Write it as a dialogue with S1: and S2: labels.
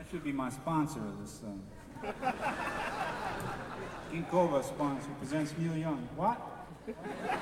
S1: should be my sponsor of this thing. Ginkova sponsor presents Neil Young. What?